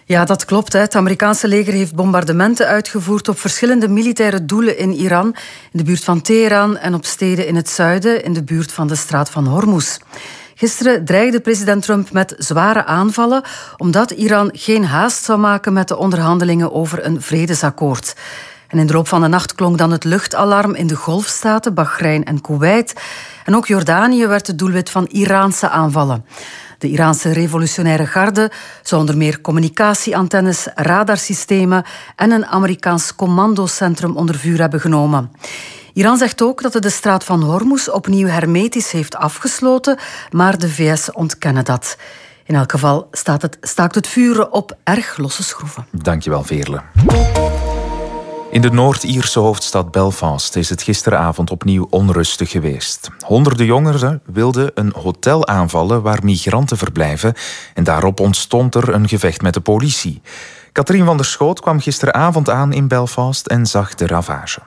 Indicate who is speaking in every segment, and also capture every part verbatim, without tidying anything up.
Speaker 1: Ja, dat klopt. Hè. Het Amerikaanse leger heeft bombardementen uitgevoerd op verschillende militaire doelen in Iran, in de buurt van Teheran en op steden in het zuiden, in de buurt van de straat van Hormuz. Gisteren dreigde president Trump met zware aanvallen, omdat Iran geen haast zou maken met de onderhandelingen over een vredesakkoord. En in de loop van de nacht klonk dan het luchtalarm in de Golfstaten, Bahrein en Kuwait. En ook Jordanië werd het doelwit van Iraanse aanvallen. De Iraanse revolutionaire garde zou onder meer communicatieantennes, radarsystemen en een Amerikaans commandocentrum onder vuur hebben genomen. Iran zegt ook dat het de straat van Hormuz opnieuw hermetisch heeft afgesloten, maar de V S ontkennen dat. In elk geval staat het, staakt het vuren op erg losse schroeven.
Speaker 2: Dankjewel, Veerle. In de Noord-Ierse hoofdstad Belfast is het gisteravond opnieuw onrustig geweest. Honderden jongeren wilden een hotel aanvallen waar migranten verblijven en daarop ontstond er een gevecht met de politie. Katrien van der Schoot kwam gisteravond aan in Belfast en zag de ravage.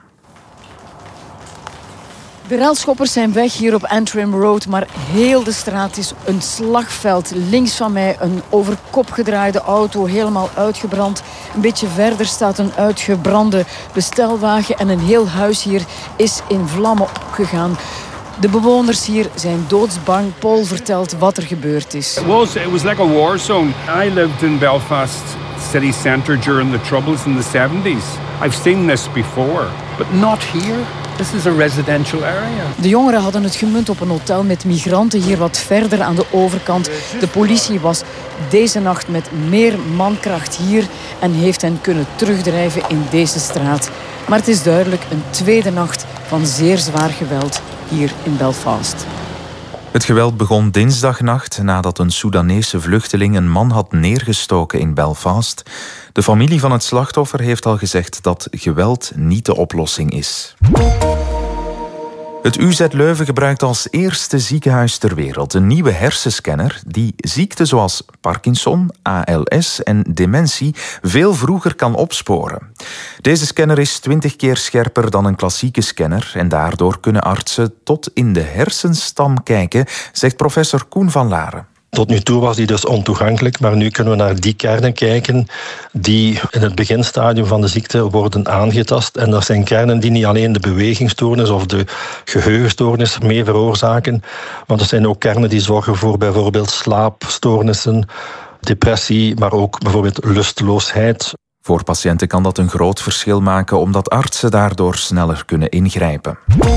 Speaker 3: De relschoppers zijn weg hier op Antrim Road, maar heel de straat is een slagveld. Links van mij een over kop gedraaide auto, helemaal uitgebrand. Een beetje verder staat een uitgebrande bestelwagen en een heel huis hier is in vlammen opgegaan. De bewoners hier zijn doodsbang. Paul vertelt wat er gebeurd is.
Speaker 4: It was, it was like a war zone. I lived in Belfast city centre during the Troubles in the seventies. I've seen this before, but not here. This is a residential area.
Speaker 3: De jongeren hadden het gemunt op een hotel met migranten hier wat verder aan de overkant. De politie was deze nacht met meer mankracht hier en heeft hen kunnen terugdrijven in deze straat. Maar het is duidelijk een tweede nacht van zeer zwaar geweld hier in Belfast.
Speaker 2: Het geweld begon dinsdagnacht nadat een Soedanese vluchteling een man had neergestoken in Belfast. De familie van het slachtoffer heeft al gezegd dat geweld niet de oplossing is. Het U Z Leuven gebruikt als eerste ziekenhuis ter wereld een nieuwe hersenscanner die ziekten zoals Parkinson, A L S en dementie veel vroeger kan opsporen. Deze scanner is twintig keer scherper dan een klassieke scanner en daardoor kunnen artsen tot in de hersenstam kijken, zegt professor Koen van Laren.
Speaker 5: Tot nu toe was die dus ontoegankelijk, maar nu kunnen we naar die kernen kijken die in het beginstadium van de ziekte worden aangetast. En dat zijn kernen die niet alleen de bewegingsstoornis of de geheugenstoornis mee veroorzaken, maar dat zijn ook kernen die zorgen voor bijvoorbeeld slaapstoornissen, depressie, maar ook bijvoorbeeld lusteloosheid.
Speaker 2: Voor patiënten kan dat een groot verschil maken, omdat artsen daardoor sneller kunnen ingrijpen.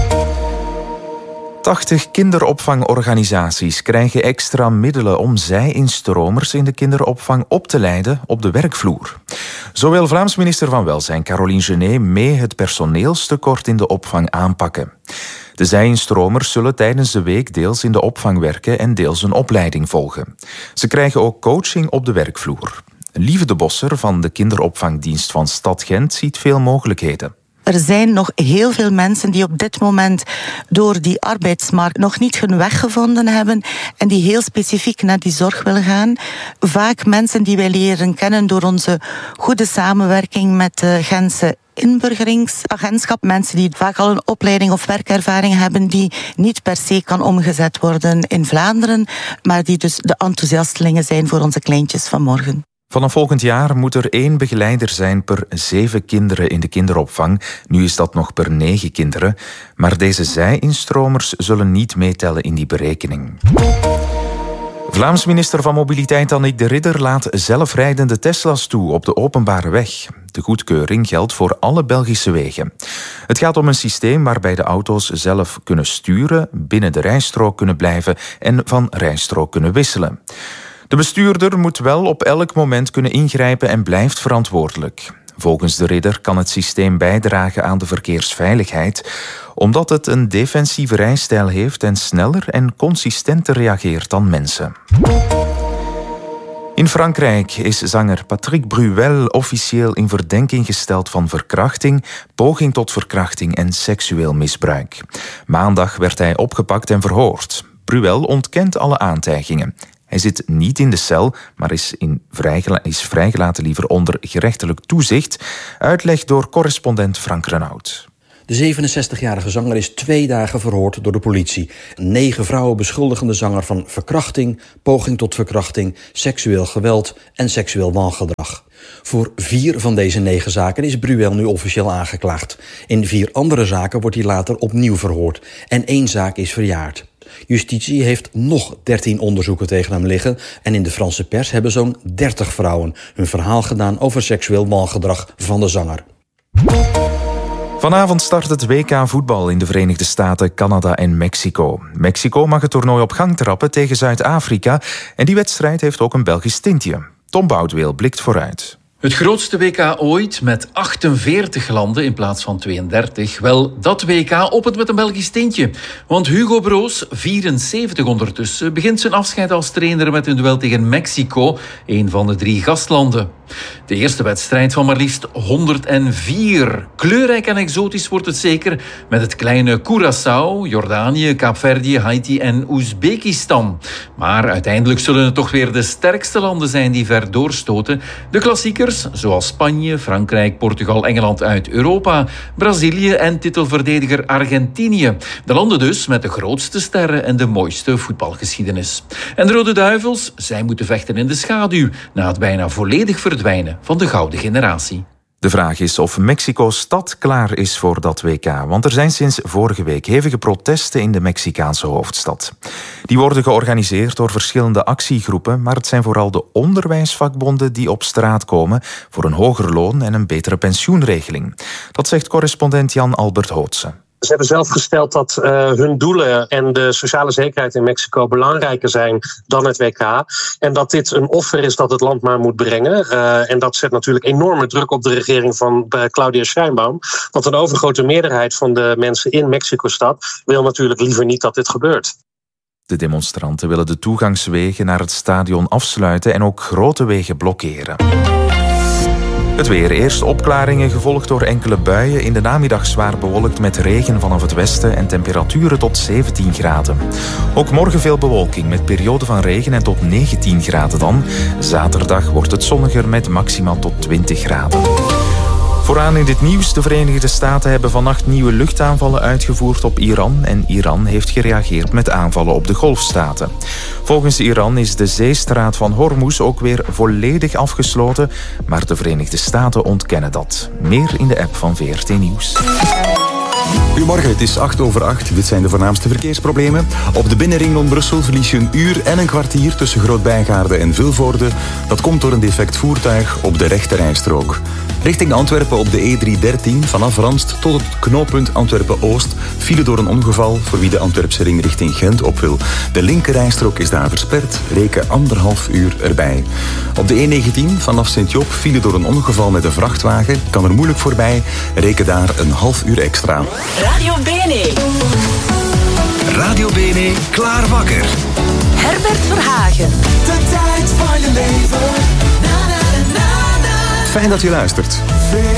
Speaker 2: tachtig kinderopvangorganisaties krijgen extra middelen om zij-instromers in de kinderopvang op te leiden op de werkvloer. Zo wil Vlaams minister van Welzijn Caroline Genet mee het personeelstekort in de opvang aanpakken. De zij-instromers zullen tijdens de week deels in de opvang werken en deels een opleiding volgen. Ze krijgen ook coaching op de werkvloer. Lieve de Bosser van de kinderopvangdienst van Stad Gent ziet veel mogelijkheden.
Speaker 6: Er zijn nog heel veel mensen die op dit moment door die arbeidsmarkt nog niet hun weg gevonden hebben en die heel specifiek naar die zorg willen gaan. Vaak mensen die wij leren kennen door onze goede samenwerking met de Gentse inburgeringsagentschap. Mensen die vaak al een opleiding of werkervaring hebben die niet per se kan omgezet worden in Vlaanderen, maar die dus de enthousiastelingen zijn voor onze kleintjes van morgen.
Speaker 2: Vanaf volgend jaar moet er één begeleider zijn per zeven kinderen in de kinderopvang. Nu is dat nog per negen kinderen. Maar deze zij-instromers zullen niet meetellen in die berekening. Vlaams minister van Mobiliteit Annick de Ridder laat zelfrijdende Tesla's toe op de openbare weg. De goedkeuring geldt voor alle Belgische wegen. Het gaat om een systeem waarbij de auto's zelf kunnen sturen, binnen de rijstrook kunnen blijven en van rijstrook kunnen wisselen. De bestuurder moet wel op elk moment kunnen ingrijpen en blijft verantwoordelijk. Volgens de Ridder kan het systeem bijdragen aan de verkeersveiligheid, omdat het een defensieve rijstijl heeft en sneller en consistenter reageert dan mensen. In Frankrijk is zanger Patrick Bruel officieel in verdenking gesteld van verkrachting, poging tot verkrachting en seksueel misbruik. Maandag werd hij opgepakt en verhoord. Bruel ontkent alle aantijgingen. Hij zit niet in de cel, maar is, in vrijgela- is vrijgelaten liever onder gerechtelijk toezicht. Uitleg door correspondent Frank Renaud.
Speaker 7: De zevenenzestigjarige zanger is twee dagen verhoord door de politie. Negen vrouwen beschuldigen de zanger van verkrachting, poging tot verkrachting, seksueel geweld en seksueel wangedrag. Voor vier van deze negen zaken is Breuel nu officieel aangeklaagd. In vier andere zaken wordt hij later opnieuw verhoord. En één zaak is verjaard. Justitie heeft nog dertien onderzoeken tegen hem liggen en in de Franse pers hebben zo'n dertig vrouwen hun verhaal gedaan over seksueel wangedrag van de zanger.
Speaker 2: Vanavond start het W K voetbal in de Verenigde Staten, Canada en Mexico. Mexico mag het toernooi op gang trappen tegen Zuid-Afrika en die wedstrijd heeft ook een Belgisch tintje. Tom Boudweel blikt vooruit.
Speaker 8: Het grootste W K ooit met achtenveertig landen in plaats van tweeëndertig. Wel, dat W K opent met een Belgisch tintje. Want Hugo Broos, vierenzeventig ondertussen, begint zijn afscheid als trainer met een duel tegen Mexico, een van de drie gastlanden. De eerste wedstrijd van maar liefst honderdvier. Kleurrijk en exotisch wordt het zeker met het kleine Curaçao, Jordanië, Kaapverdië, Haiti en Oezbekistan. Maar uiteindelijk zullen het toch weer de sterkste landen zijn die ver doorstoten. De klassiekers, zoals Spanje, Frankrijk, Portugal, Engeland uit Europa, Brazilië en titelverdediger Argentinië. De landen dus met de grootste sterren en de mooiste voetbalgeschiedenis. En de Rode Duivels, zij moeten vechten in de schaduw na het bijna volledig verdwijnen van de gouden generatie.
Speaker 2: De vraag is of Mexico-stad klaar is voor dat W K, want er zijn sinds vorige week hevige protesten in de Mexicaanse hoofdstad. Die worden georganiseerd door verschillende actiegroepen, maar het zijn vooral de onderwijsvakbonden die op straat komen voor een hoger loon en een betere pensioenregeling. Dat zegt correspondent Jan Albert Hootse.
Speaker 9: Ze hebben zelf gesteld dat uh, hun doelen en de sociale zekerheid in Mexico belangrijker zijn dan het W K. En dat dit een offer is dat het land maar moet brengen. Uh, en dat zet natuurlijk enorme druk op de regering van uh, Claudia Sheinbaum. Want een overgrote meerderheid van de mensen in Mexico-stad wil natuurlijk liever niet dat dit gebeurt.
Speaker 2: De demonstranten willen de toegangswegen naar het stadion afsluiten en ook grote wegen blokkeren. Het weer. Eerst opklaringen, gevolgd door enkele buien. In de namiddag zwaar bewolkt met regen vanaf het westen en temperaturen tot zeventien graden. Ook morgen veel bewolking met perioden van regen en tot negentien graden dan. Zaterdag wordt het zonniger met maximaal tot twintig graden. Vooraan in dit nieuws. De Verenigde Staten hebben vannacht nieuwe luchtaanvallen uitgevoerd op Iran en Iran heeft gereageerd met aanvallen op de Golfstaten. Volgens Iran is de zeestraat van Hormuz ook weer volledig afgesloten, maar de Verenigde Staten ontkennen dat. Meer in de app van V R T Nieuws.
Speaker 10: Goedemorgen, het is acht over acht. Dit zijn de voornaamste verkeersproblemen. Op de binnenring rond Brussel verlies je een uur en een kwartier tussen Groot-Bijgaarde en Vilvoorde. Dat komt door een defect voertuig op de rechterrijstrook. Richting Antwerpen op de E driehonderddertien, vanaf Ranst tot het knooppunt Antwerpen-Oost, file door een ongeval voor wie de Antwerpse ring richting Gent op wil. De linkerrijstrook is daar versperd, reken anderhalf uur erbij. Op de E negentien, vanaf Sint-Job, file door een ongeval met een vrachtwagen, kan er moeilijk voorbij, reken daar een half uur extra.
Speaker 11: Radio Bene.
Speaker 12: Radio Bene, klaar wakker.
Speaker 11: Herbert Verhagen.
Speaker 12: De tijd van je leven. Na, na, na, na, na.
Speaker 10: Fijn dat je luistert.